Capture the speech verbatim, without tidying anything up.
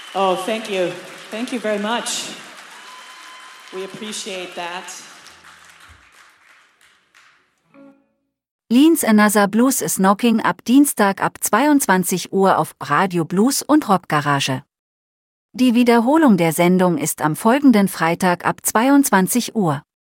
Oh, thank you. Thank you very much. We appreciate that. Lean's Another Blues is Knocking ab Dienstag ab zweiundzwanzig Uhr auf Radio Blues und Rockgarage. Die Wiederholung der Sendung ist am folgenden Freitag ab zweiundzwanzig Uhr.